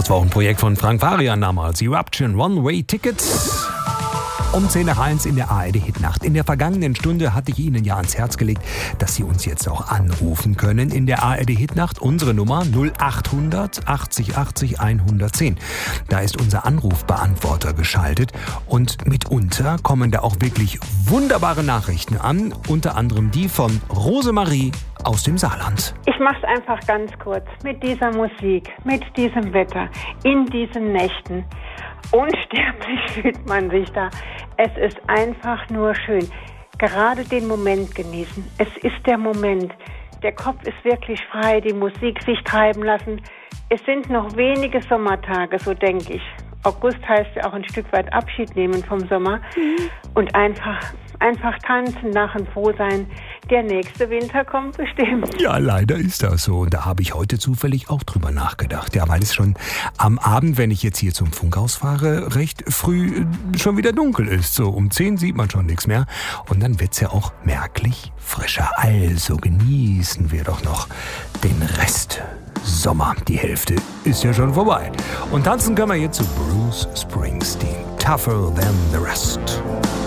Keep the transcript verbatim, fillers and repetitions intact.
Das war auch ein Projekt von Frank Farian damals. Eruption One-Way Tickets. Um zehn nach eins in der A R D-Hitnacht. In der vergangenen Stunde hatte ich Ihnen ja ans Herz gelegt, dass Sie uns jetzt auch anrufen können. In der A R D-Hitnacht unsere Nummer null acht hundert achtzig achtzig hundertzehn. Da ist unser Anrufbeantworter geschaltet und mitunter kommen da auch wirklich wunderbare Nachrichten an. Unter anderem die von Rosemarie aus dem Saarland. Ich mach's einfach ganz kurz. Mit dieser Musik, mit diesem Wetter, in diesen Nächten. Unsterblich fühlt man sich da. Es ist einfach nur schön. Gerade den Moment genießen. Es ist der Moment. Der Kopf ist wirklich frei, die Musik sich treiben lassen. Es sind noch wenige Sommertage, so denke ich. August heißt ja auch ein Stück weit Abschied nehmen vom Sommer. Mhm. Und einfach, einfach tanzen, lachen, froh sein. Der nächste Winter kommt bestimmt. Ja, leider ist das so. Und da habe ich heute zufällig auch drüber nachgedacht. Ja, weil es schon am Abend, wenn ich jetzt hier zum Funkhaus fahre, recht früh schon wieder dunkel ist. So um zehn sieht man schon nichts mehr. Und dann wird's ja auch merklich frischer. Also genießen wir doch noch den Rest Sommer. Die Hälfte ist ja schon vorbei. Und tanzen können wir jetzt zu Bruce Springsteen. Tougher than the rest.